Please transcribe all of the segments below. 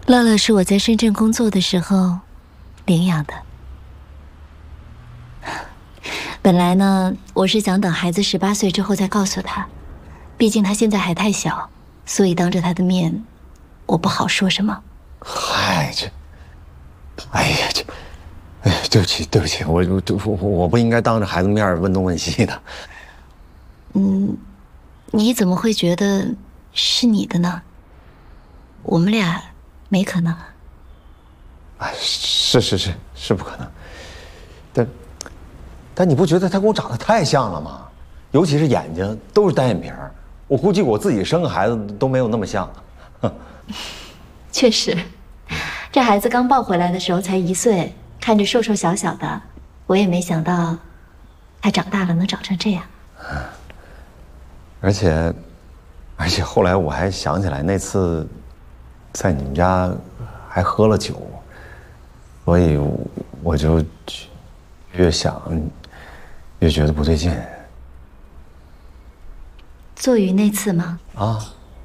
乐乐是我在深圳工作的时候领养的。本来呢，我是想等孩子18岁之后再告诉他，毕竟他现在还太小，所以当着他的面，我不好说什么。 嗨，哎呀，对不起，我不应该当着孩子面问东问西的。 你怎么会觉得是你的呢？我们俩没可能。 哎，是不可能。但你不觉得他跟我长得太像了吗？尤其是眼睛都是单眼皮儿，我估计我自己生个孩子都没有那么像。 确实，这孩子刚抱回来的时候才1岁，看着瘦瘦小小的，我也没想到他长大了能长成这样。 而且后来我还想起来那次在你们家还喝了酒，所以我就越想越觉得不对劲。 做鱼那次吗？ 啊，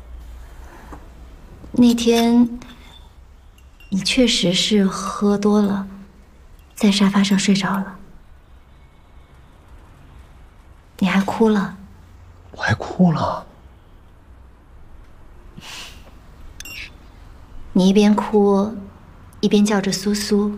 那天你确实是喝多了，在沙发上睡着了，你还哭了。 我还哭了。 你一边哭，一边叫着苏苏。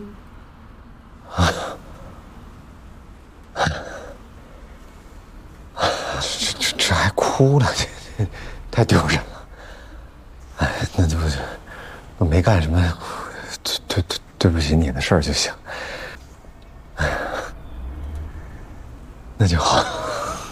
这还哭了，这太丢人了。哎，那就我没干什么对不起你的事儿就行。哎呀，那就好。